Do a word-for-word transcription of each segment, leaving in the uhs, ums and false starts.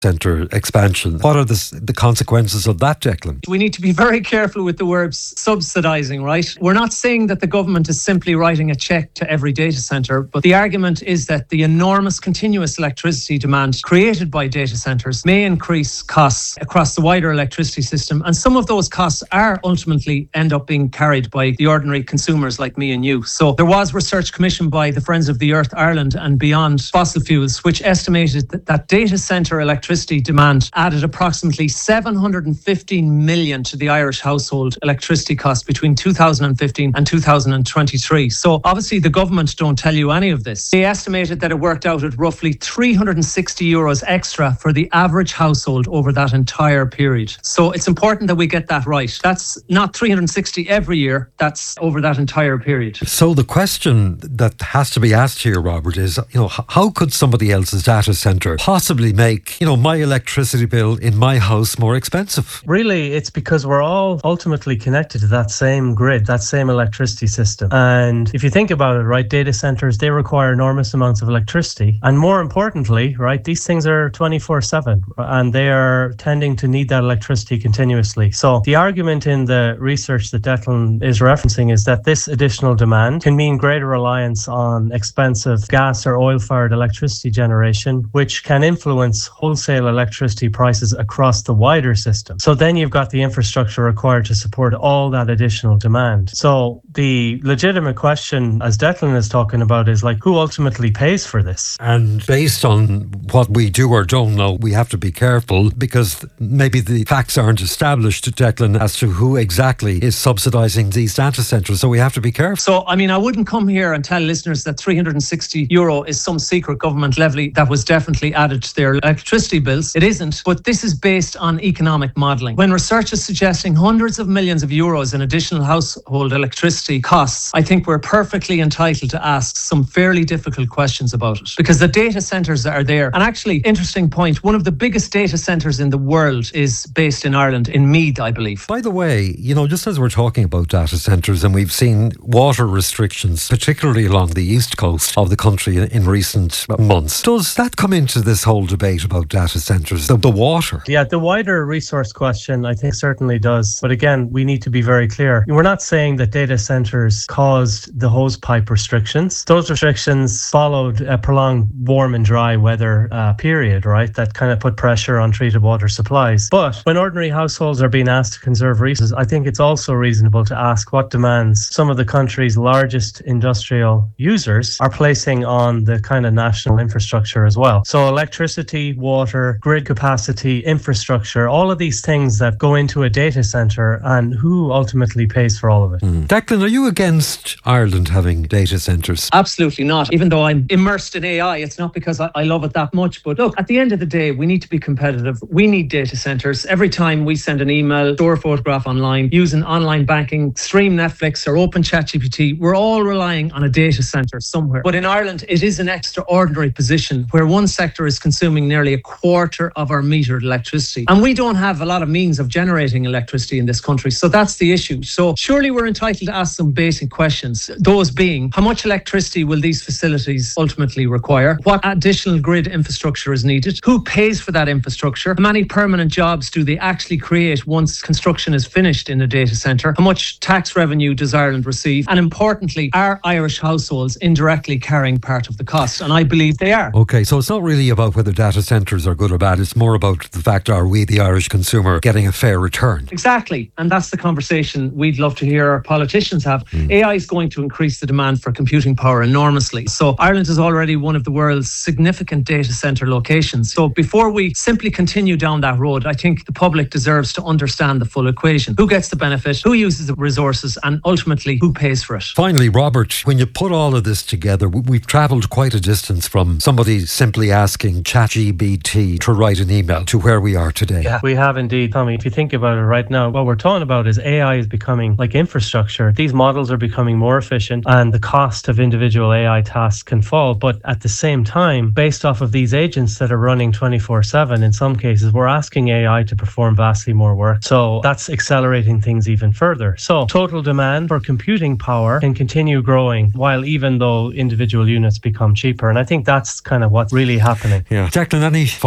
centre expansion. What are the, the consequences of that, Declan? We need to be very careful with the words subsidising, right? We're not saying that the government is simply writing a cheque to every data centre, but the argument is that the enormous continuous electricity demand created by data centres may increase costs across the wider electricity system, and some of those costs are ultimately end up being carried by the ordinary consumers like me and you. So there was research commissioned by the Friends of the Earth Ireland and Beyond Fossil Fuels, which estimated that, that data centre electricity demand added approximately seven hundred fifteen million to the Irish household electricity cost between two thousand fifteen and two thousand twenty-three. So obviously the government don't tell you any of this. They estimated that it worked out at roughly three hundred sixty euros extra for the average household over that entire period. So it's important that we get that right. That's not three hundred sixty every year, that's over that entire period. So the question that has to be asked here, Robert, is, you know, how could somebody else's data centre possibly make, you know, my electricity bill in my house more expensive? Really, it's because we're all ultimately connected to that same grid, that same electricity system. And if you think about it, right, data centres, they require enormous amounts of electricity. And more importantly, right, these things are twenty-four seven and they are tending to need that electricity continuously. So the argument in the research that Declan is referencing is that this additional demand can mean greater reliance on expensive gas or oil-fired electricity generation, which can influence wholesale electricity prices across the wider system. So then you've got the infrastructure required to support all that additional demand. So the legitimate question, as Declan is talking about, is like, who ultimately pays for this? And based on what we do or don't know, we have to be careful because maybe the facts aren't established, Declan, as to who exactly is subsidising these data centres. So we have to be careful. So, I mean, I wouldn't come here and tell listeners that three hundred sixty euro is some secret government levy that was definitely added to their electricity bills. It isn't, but this is based on economic modelling. When research is suggesting hundreds of millions of euros in additional household electricity costs, I think we're perfectly entitled to ask some fairly difficult questions about it, because the data centres are there. And actually, interesting point, one of the biggest data centres in the world is based in Ireland, in Meath, I believe. By the way, you know, just as we're talking about data centres, and we've seen water restrictions, particularly along the east coast of the country in recent months, does that come into this whole debate about data centres, the, the water? Yeah, the wider resource question, I think, certainly does. But again, we need to be very clear. We're not saying that data centres caused the hosepipe restrictions. Those restrictions followed a prolonged warm and dry weather uh, period, right? That kind of put pressure on treated water supplies. But when ordinary households are being asked to conserve resources, I think it's also reasonable to ask what demands some of the country's largest industrial users are placing on the kind of national infrastructure as well. So electricity, water, grid capacity, infrastructure, all of these things that go into a data centre, and who ultimately pays for all of it. Mm. Declan, are you against Ireland having data centres? Absolutely not. Even though I'm immersed in A I, it's not because I, I love it that much. But look, at the end of the day, we need to be competitive. We need data centres. Every time we send an email, store a photograph online, using online banking, stream Netflix or open ChatGPT, we're all relying on a data centre somewhere. But in Ireland, it is an extraordinary position where one sector is consuming nearly a quarter of our metered electricity. And we don't have a lot of means of generating electricity in this country. So that's the issue. So surely we're entitled to ask some basic questions. Those being, how much electricity will these facilities ultimately require? What additional grid infrastructure is needed? Who pays for that infrastructure? How many permanent jobs do they actually create once construction is finished in a data centre? How much tax revenue does Ireland receive? And importantly, are Irish households indirectly carrying part of the cost? And I believe they are. Okay, so it's not really about whether data centres are good or bad. It's more about the fact, are we, the Irish consumer, getting a fair return? Exactly. And that's the conversation we'd love to hear our politicians have. Mm. A I is going to increase the demand for computing power enormously. So Ireland is already one of the world's significant data centre locations. So before we simply continue down that road, I think the public deserves to understand the full equation. Who gets the benefit? Who uses the resources? And ultimately, who pays for it? Finally, Robert, when you put all of this together, we've travelled quite a distance from somebody simply asking ChatGPT to write an email to where we are today. Yeah, we have indeed, Tommy. If you think about it right now, what we're talking about is A I is becoming like infrastructure. These models are becoming more efficient and the cost of individual A I tasks can fall. But at the same time, based off of these agents that are running twenty-four seven, in some cases, we're asking A I to perform vastly more work. So that's accelerating things even further. So total demand for computing power can continue growing while even though individual units become cheaper. And I think that's kind of what's really happening. Yeah. Declan, any final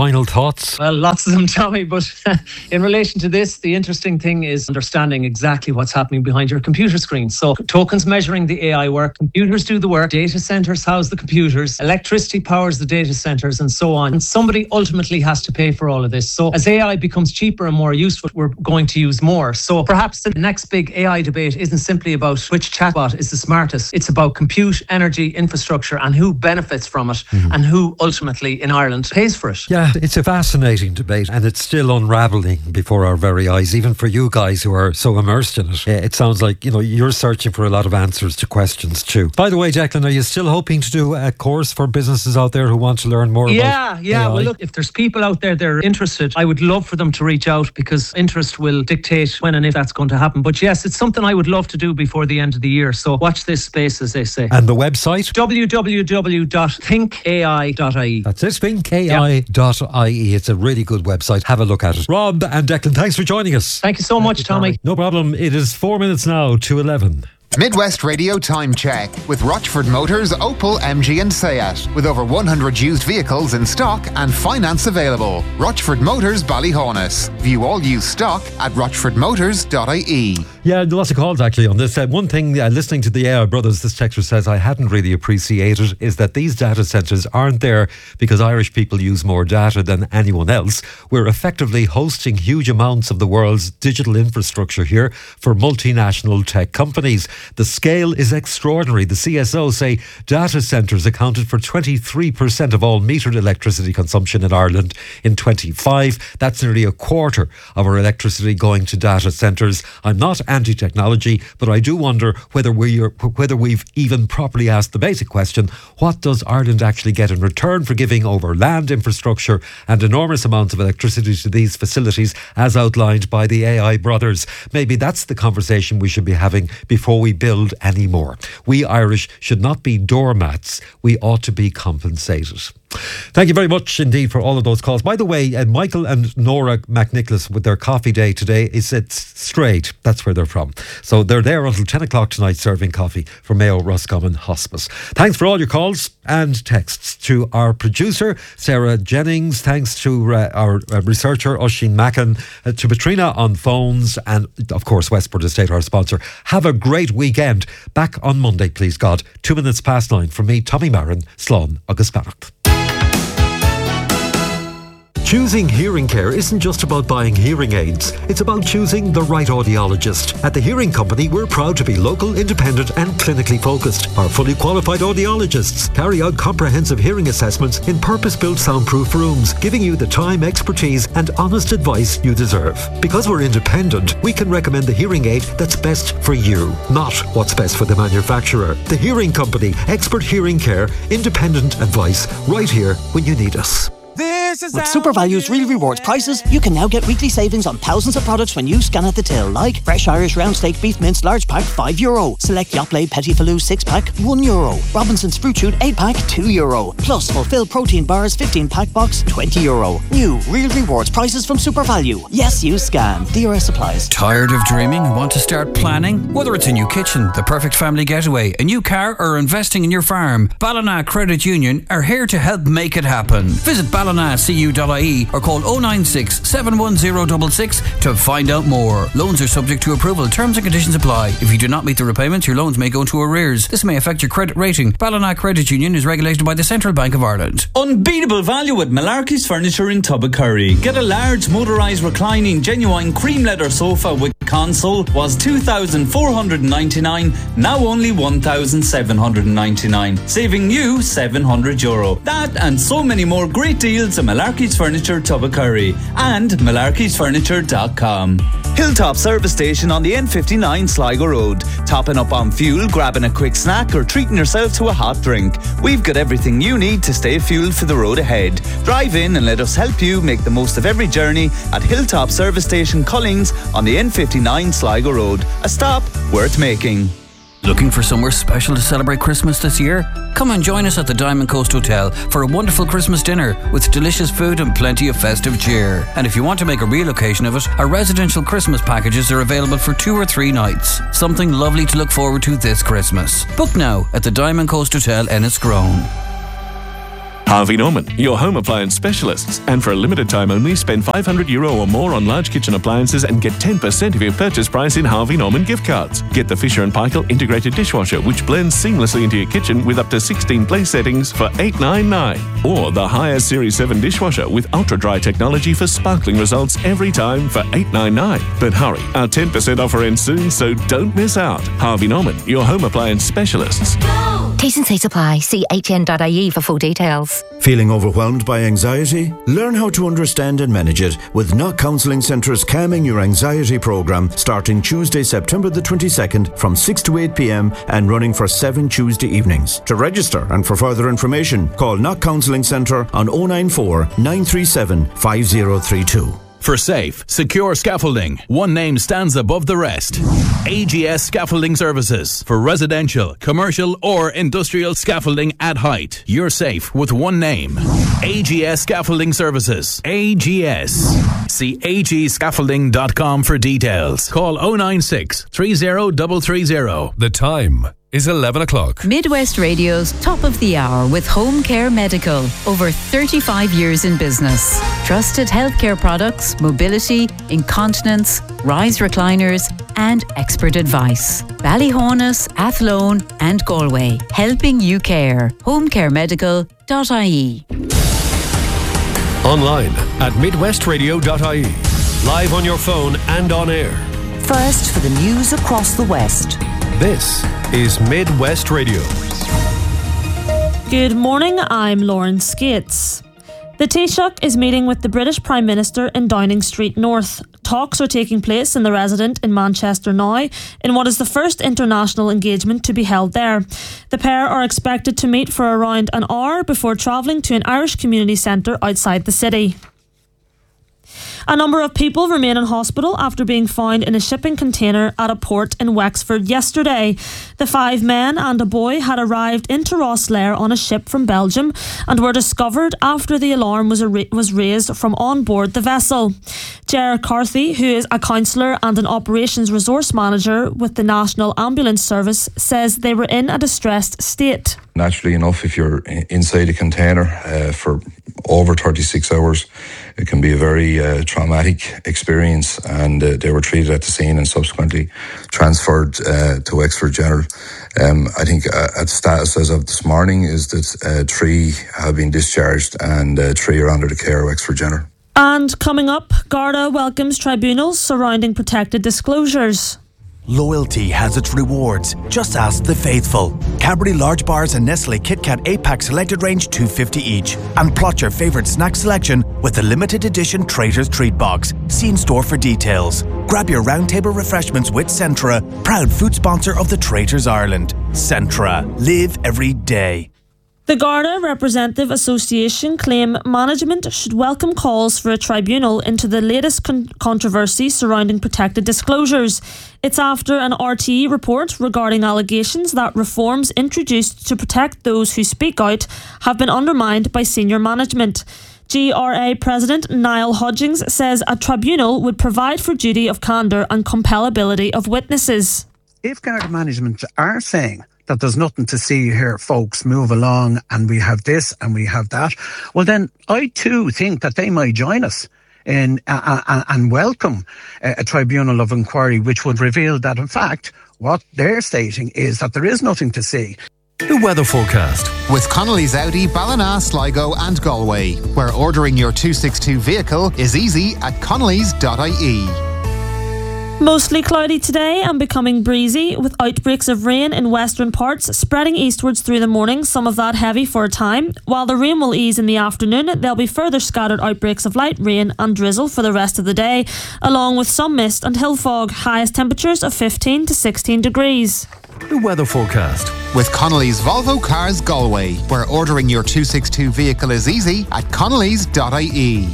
final thoughts? Well, lots of them, Tommy, but in relation to this, the interesting thing is understanding exactly what's happening behind your computer screen. So tokens measuring the A I work, computers do the work, data centers house the computers, electricity powers the data centers, and so on. And somebody ultimately has to pay for all of this. So as A I becomes cheaper and more useful, we're going to use more. So perhaps the next big A I debate isn't simply about which chatbot is the smartest. It's about compute, energy, infrastructure, and who benefits from it, mm-hmm. and who ultimately in Ireland pays for it. Yeah, it's a fascinating debate, and it's still unravelling before our very eyes, even for you guys who are so immersed in it. Yeah, it sounds like, you know, you're searching for a lot of answers to questions too. By the way, Declan, are you still hoping to do a course for businesses out there who want to learn more yeah, about Yeah, yeah. A I? Well, look, if there's people out there that are interested, I would love for them to reach out, because interest will dictate when and if that's going to happen. But yes, it's something I would love to do before the end of the year. So watch this space, as they say. And the website? w w w dot think a i dot i e. That's it, think a i dot i e. It's a really good website. Have a look at it. Rob and Declan, thanks for joining us. Thank you so much, you, Tommy. No problem. It is four minutes now to eleven. Midwest Radio Time Check with Rochford Motors, Opel, M G and Seat. With over one hundred used vehicles in stock and finance available. Rochford Motors, Ballyhonus. View all used stock at rochford motors dot i e. Yeah, lots of calls actually on this. Uh, one thing, uh, listening to the A I brothers, this texter says I hadn't really appreciated is that these data centres aren't there because Irish people use more data than anyone else. We're effectively hosting huge amounts of the world's digital infrastructure here for multinational tech companies. The scale is extraordinary. The C S O say data centres accounted for twenty-three percent of all metered electricity consumption in Ireland in twenty-five. That's nearly a quarter of our electricity going to data centres. I'm not anti-technology, but I do wonder whether we are, whether we've even properly asked the basic question: what does Ireland actually get in return for giving over land infrastructure and enormous amounts of electricity to these facilities, as outlined by the A I brothers? Maybe that's the conversation we should be having before we build any more. We Irish should not be doormats. We ought to be compensated. Thank you very much indeed for all of those calls. By the way, uh, Michael and Nora McNicholas with their coffee day today is at Straight. That's where they're from. So they're there until ten o'clock tonight serving coffee for Mayo Roscommon Hospice. Thanks for all your calls and texts. To our producer, Sarah Jennings. Thanks to uh, our uh, researcher, Oisin Mackin. Uh, to Petrina on phones. And of course, Westport Estate, our sponsor. Have a great weekend. Back on Monday, please God. Two minutes past nine. From me, Tommy Marin, Slán agus Beannacht. Choosing hearing care isn't just about buying hearing aids. It's about choosing the right audiologist. At The Hearing Company, we're proud to be local, independent and clinically focused. Our fully qualified audiologists carry out comprehensive hearing assessments in purpose-built soundproof rooms, giving you the time, expertise and honest advice you deserve. Because we're independent, we can recommend the hearing aid that's best for you, not what's best for the manufacturer. The Hearing Company, expert hearing care, independent advice, right here when you need us. With SuperValue's Real Rewards prices, you can now get weekly savings on thousands of products when you scan at the till, like fresh Irish round steak beef mince large pack five euro, select Yoplait Petit Filou six pack one euro, Robinson's Fruit Shoot eight pack two euro, plus Fulfill Protein Bars fifteen pack box twenty euro. New Real Rewards prices from SuperValue. Yes, you scan. D R S applies. Tired of dreaming and want to start planning? Whether it's a new kitchen, the perfect family getaway, a new car or investing in your farm, Ballina Credit Union are here to help make it happen. Visit ballina c u dot i e or call oh nine six, seven one zero six six to find out more. Loans are subject to approval. Terms and conditions apply. If you do not meet the repayments, your loans may go into arrears. This may affect your credit rating. Ballina Credit Union is regulated by the Central Bank of Ireland. Unbeatable value at Malarkey's Furniture in Tubbacurry. Get a large motorised reclining genuine cream leather sofa with console was two thousand four hundred ninety-nine, now only one thousand seven hundred ninety-nine, saving you seven hundred euro. That and so many more great deals at Malarkey's Furniture Tubbacurry and malarkeys furniture dot com. Hilltop Service Station on the N fifty-nine Sligo Road. Topping up on fuel, grabbing a quick snack or treating yourself to a hot drink. We've got everything you need to stay fueled for the road ahead. Drive in and let us help you make the most of every journey at Hilltop Service Station Cullings on the N fifty-nine Sligo Road. A stop worth making. Looking for somewhere special to celebrate Christmas this year? Come and join us at the Diamond Coast Hotel for a wonderful Christmas dinner with delicious food and plenty of festive cheer. And if you want to make a real occasion of it, our residential Christmas packages are available for two or three nights. Something lovely to look forward to this Christmas. Book now at the Diamond Coast Hotel, Enniscrone. Harvey Norman, your home appliance specialists. And for a limited time only, spend five hundred euro or more on large kitchen appliances and get ten percent of your purchase price in Harvey Norman gift cards. Get the Fisher and Paykel integrated dishwasher, which blends seamlessly into your kitchen with up to sixteen place settings for eight ninety-nine. Or the Haier Series seven dishwasher with ultra-dry technology for sparkling results every time for eight ninety-nine. But hurry, our ten percent offer ends soon, so don't miss out. Harvey Norman, your home appliance specialists. T's and C's apply. See h n dot i e for full details. Feeling overwhelmed by anxiety? Learn how to understand and manage it with Knock Counselling Centre's Calming Your Anxiety programme, starting Tuesday, September the twenty-second from six to eight p m and running for seven Tuesday evenings. To register and for further information, call Knock Counselling Centre on oh nine four, nine three seven, five oh three two. For safe, secure scaffolding, one name stands above the rest. A G S Scaffolding Services. For residential, commercial or industrial scaffolding at height. You're safe with one name. A G S Scaffolding Services. A G S. See a g scaffolding dot com for details. Call oh nine six, three oh three three oh. The time is eleven o'clock. Midwest Radio's Top of the Hour with Home Care Medical. Over thirty-five years in business. Trusted healthcare products, mobility, incontinence, rise recliners and expert advice. Ballyhonus, Athlone and Galway. Helping you care. home care medical dot i e. Online at midwest radio dot i e. Live on your phone and on air. First for the news across the West. This is Midwest Radio. Good morning, I'm Lauren Skates. The Taoiseach is meeting with the British Prime Minister in Downing Street North. Talks are taking place in the Resident in Manchester now, in what is the first international engagement to be held there. The pair are expected to meet for around an hour before travelling to an Irish community centre outside the city. A number of people remain in hospital after being found in a shipping container at a port in Wexford yesterday. The five men and a boy had arrived into Rosslare on a ship from Belgium and were discovered after the alarm was, a- was raised from on board the vessel. Ger Carthy, who is a counsellor and an operations resource manager with the National Ambulance Service, says they were in a distressed state. Naturally enough, if you're inside a container uh, for over thirty-six hours, it can be a very uh, traumatic experience, and uh, they were treated at the scene and subsequently transferred uh, to Wexford General. Um, I think uh, at status as of this morning is that uh, three have been discharged and uh, three are under the care of Wexford General. And coming up, Garda welcomes tribunals surrounding protected disclosures. Loyalty has its rewards. Just ask the faithful. Cadbury Large Bars and Nestle Kit Kat eight pack selected range two dollars fifty each. And plot your favourite snack selection with the limited edition Traitors Treat Box. See in store for details. Grab your roundtable refreshments with Centra, proud food sponsor of the Traitors Ireland. Centra. Live every day. The Garda Representative Association claim management should welcome calls for a tribunal into the latest con- controversy surrounding protected disclosures. It's after an R T E report regarding allegations that reforms introduced to protect those who speak out have been undermined by senior management. G R A President Niall Hodgins says a tribunal would provide for duty of candour and compellability of witnesses. If Garda management are saying that there's nothing to see here, folks, move along and we have this and we have that, well then I too think that they might join us in uh, uh, and welcome a, a tribunal of inquiry which would reveal that in fact what they're stating is that there is nothing to see. The weather forecast with Connolly's Audi, Ballina, Sligo and Galway, where ordering your two sixty-two vehicle is easy at connellys dot i e. Mostly cloudy today and becoming breezy, with outbreaks of rain in western parts spreading eastwards through the morning, some of that heavy for a time. While the rain will ease in the afternoon, there'll be further scattered outbreaks of light rain and drizzle for the rest of the day, along with some mist and hill fog. Highest temperatures of fifteen to sixteen degrees. The weather forecast with Connolly's Volvo Cars Galway, where ordering your two sixty-two vehicle is easy at connellys dot i e.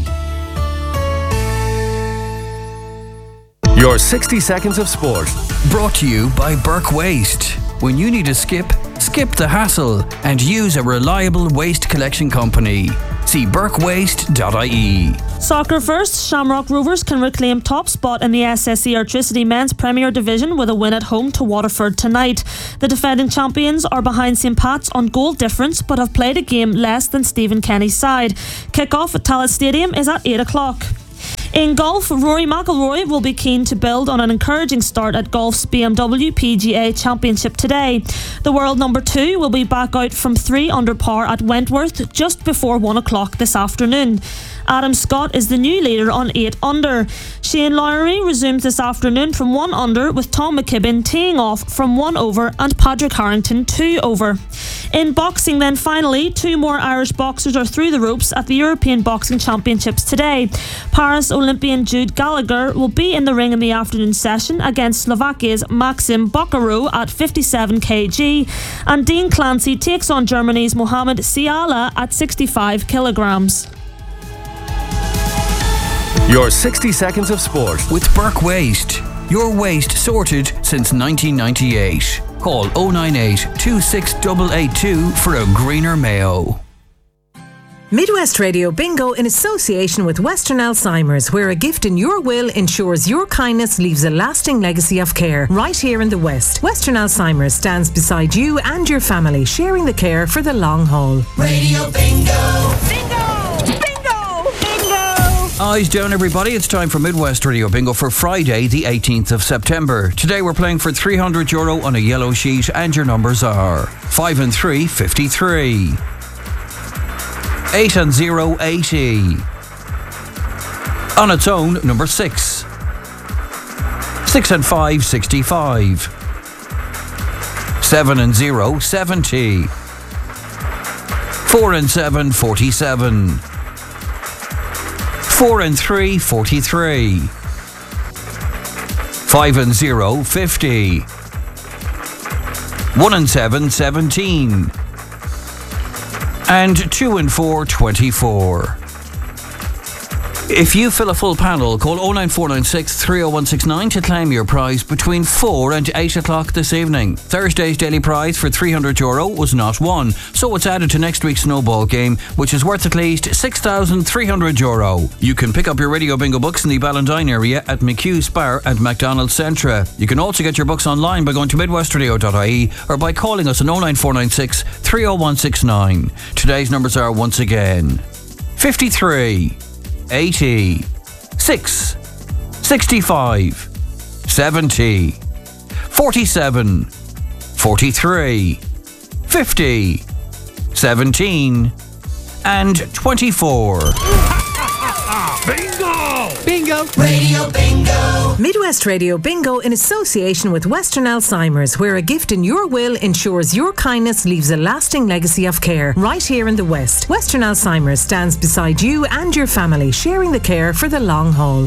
Your sixty seconds of sport. Brought to you by Burke Waste. When you need a skip, skip the hassle and use a reliable waste collection company. See burke waste dot I E. Soccer first, Shamrock Rovers can reclaim top spot in the S S E Airtricity Men's Premier Division with a win at home to Waterford tonight. The defending champions are behind St Pat's on goal difference but have played a game less than Stephen Kenny's side. Kick-off at Tallaght Stadium is at eight o'clock. In golf, Rory McIlroy will be keen to build on an encouraging start at golf's B M W P G A Championship today. The world number two will be back out from three under par at Wentworth just before one o'clock this afternoon. Adam Scott is the new leader on eight under. Shane Lowry resumes this afternoon from one under with Tom McKibben teeing off from one over and Patrick Harrington two over. In boxing then, finally, two more Irish boxers are through the ropes at the European Boxing Championships today. Paris Olympian Jude Gallagher will be in the ring in the afternoon session against Slovakia's Maxim Boccarou at fifty-seven kilograms and Dean Clancy takes on Germany's Mohamed Siala at sixty-five kilograms. Your sixty seconds of sport with Burke Waste. Your waste sorted since nineteen ninety-eight. Call oh nine eight, two six eight eight two for a greener Mayo. Midwest Radio Bingo in association with Western Alzheimer's, where a gift in your will ensures your kindness leaves a lasting legacy of care. Right here in the West, Western Alzheimer's stands beside you and your family, sharing the care for the long haul. Radio Bingo! Bingo! Bingo! Bingo! Eyes down, everybody. It's time for Midwest Radio Bingo for Friday, the eighteenth of September. Today we're playing for three hundred euro on a yellow sheet, and your numbers are five and three, fifty-three. eight and zero, eighty. On its own, number six. six and five, sixty-five. seven and zero, seventy. four and seven, forty-seven. four and three, forty-three. five and zero, fifty. one and seven, seventeen. And two and four, twenty-four. If you fill a full panel, call oh nine four nine six, three oh one six nine to claim your prize between four and eight o'clock this evening. Thursday's daily prize for three hundred euro was not won, so it's added to next week's snowball game, which is worth at least six thousand three hundred euro. You can pick up your Radio Bingo books in the Ballandine area at McHugh Spar and McDonald's Centra. You can also get your books online by going to midwest radio dot I E or by calling us on oh nine four nine six, three oh one six nine. Today's numbers are once again fifty-three, eighty, six, sixty-five, seventy, forty-seven, forty-three, fifty, seventeen, and twenty-four. Bingo! Bingo! Radio Bingo! Midwest Radio Bingo in association with Western Alzheimer's, where a gift in your will ensures your kindness leaves a lasting legacy of care. Right here in the West, Western Alzheimer's stands beside you and your family, sharing the care for the long haul.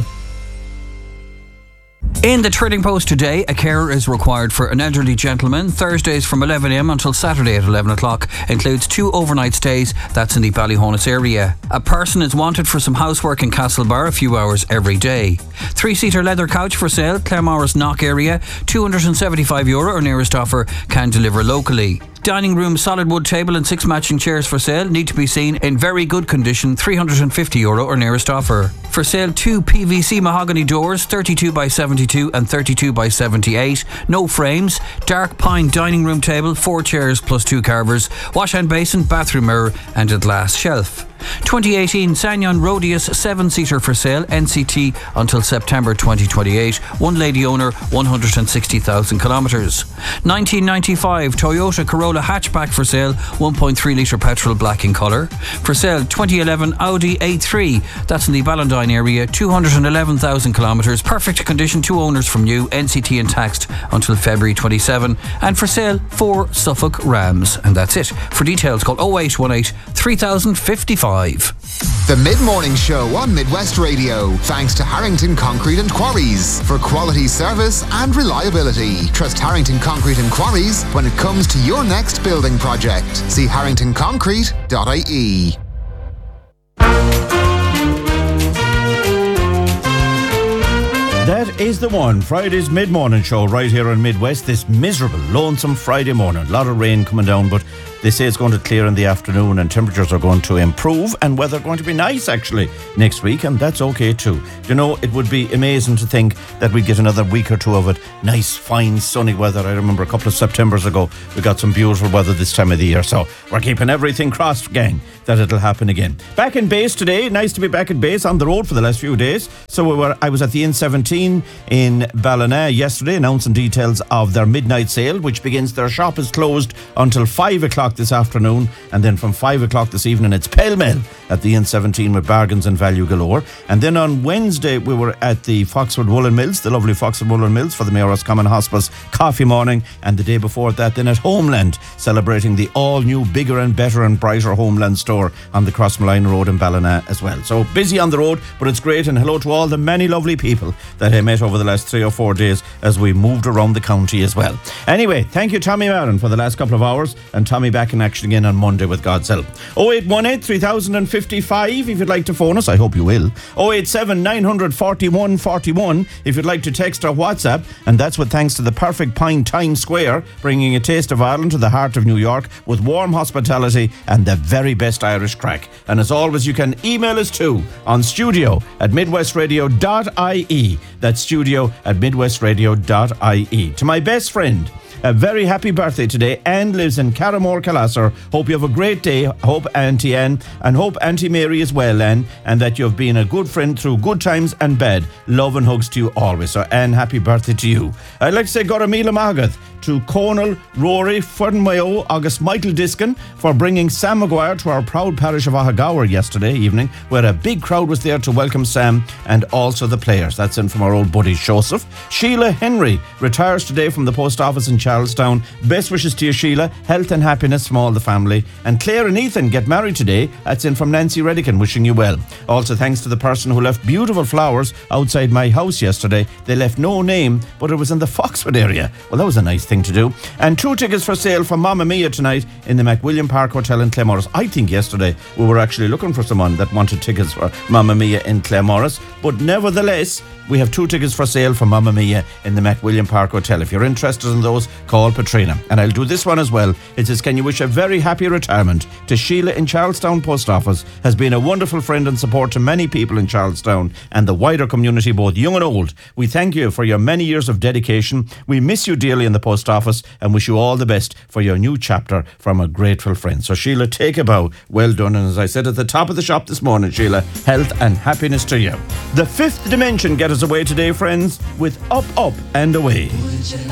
In the Trading Post today, a carer is required for an elderly gentleman. Thursdays from eleven a m until Saturday at eleven o'clock includes two overnight stays. That's in the Ballyhonus area. A person is wanted for some housework in Castlebar a few hours every day. Three-seater leather couch for sale, Claremorris Knock area, two hundred seventy-five euro or nearest offer, can deliver locally. Dining room solid wood table and six matching chairs for sale, need to be seen in very good condition, three hundred fifty euro or nearest offer. For sale, two P V C mahogany doors, thirty-two by seventy-two and thirty-two by seventy-eight. No frames. Dark pine dining room table, four chairs plus two carvers. Wash hand basin, bathroom mirror and a glass shelf. twenty eighteen Sanyon Rodius seven-seater for sale, N C T until September twenty twenty-eight. One lady owner, one hundred sixty thousand kilometres. nineteen ninety-five Toyota Corolla hatchback for sale, one point three litre petrol black in colour. For sale, twenty eleven Audi A three, that's in the Ballandine area, two hundred eleven thousand kilometres, perfect condition, two owners from new, N C T and taxed until February twenty-seventh. And for sale, four Suffolk Rams. And that's it. For details, call oh eight one eight, three thousand fifty-five. The Mid-Morning Show on Midwest Radio, thanks to Harrington Concrete and Quarries for quality service and reliability. Trust Harrington Concrete and Quarries when it comes to your next building project. See harrington concrete dot I E. That is the one. Friday's mid-morning show right here on Midwest. This miserable, lonesome Friday morning. A lot of rain coming down, but they say it's going to clear in the afternoon and temperatures are going to improve and weather going to be nice actually next week, and that's okay too. You know, it would be amazing to think that we'd get another week or two of it. Nice, fine, sunny weather. I remember a couple of Septembers ago we got some beautiful weather this time of the year, so we're keeping everything crossed, gang, that it'll happen again. Back in base today. Nice to be back in base on the road for the last few days. So we were. I was at the N seventeen in Ballina yesterday announcing details of their midnight sale, which begins. Their shop is closed until five o'clock this afternoon, and then from five o'clock this evening it's pell-mell at the N seventeen with bargains and value galore. And then on Wednesday we were at the Foxford Woolen Mills, the lovely Foxford Woolen Mills, for the Mayor's Common Hospice coffee morning, and the day before that then at Homeland, celebrating the all-new, bigger and better and brighter Homeland store on the Crossmalline Road in Ballina as well. So busy on the road, but it's great, and hello to all the many lovely people that I met over the last three or four days as we moved around the county as well. Anyway, thank you Tommy Marin for the last couple of hours, and Tommy back in action again on Monday with God's help. oh eight one eight, three thousand fifty-five if you'd like to phone us. I hope you will. oh eight seven, nine forty-one, forty-one if you'd like to text or WhatsApp, and that's with thanks to the Perfect Pint Times Square, bringing a taste of Ireland to the heart of New York with warm hospitality and the very best Irish crack. And as always, you can email us too on studio at midwestradio dot I E. That's studio at midwestradio dot I E. To my best friend, a very happy birthday today. Anne lives in Carramore, Calasser. Hope you have a great day. Hope Auntie Anne, and hope Auntie Mary as well, Anne, and that you have been a good friend through good times and bad. Love and hugs to you always. So Anne, happy birthday to you. I'd like to say Goramila Magath to Conal, Rory, Fernmayo, August Michael Diskin for bringing Sam Maguire to our proud parish of Ahagawer yesterday evening, where a big crowd was there to welcome Sam and also the players. That's in from our old buddy Joseph. Sheila Henry retires today from the post office in Charlestown. Best wishes to you, Sheila. Health and happiness from all the family. And Claire and Ethan get married today. That's in from Nancy Redican, wishing you well. Also thanks to the person who left beautiful flowers outside my house yesterday. They left no name, but it was in the Foxford area. Well, that was a nice thing to do. And two tickets for sale for Mamma Mia tonight in the McWilliam Park Hotel in Claremorris. I think yesterday we were actually looking for someone that wanted tickets for Mamma Mia in Claremorris, but nevertheless we have two tickets for sale for Mamma Mia in the McWilliam Park Hotel. If you're interested in those, call Patrina. And I'll do this one as well. It says, can you wish a very happy retirement to Sheila in Charlestown Post Office? Has been a wonderful friend and support to many people in Charlestown and the wider community, both young and old. We thank you for your many years of dedication. We miss you dearly in the post office and wish you all the best for your new chapter from a grateful friend. So Sheila, take a bow. Well done. And as I said at the top of the shop this morning, Sheila, health and happiness to you. The Fifth Dimension get us away today, friends, with Up, Up and Away.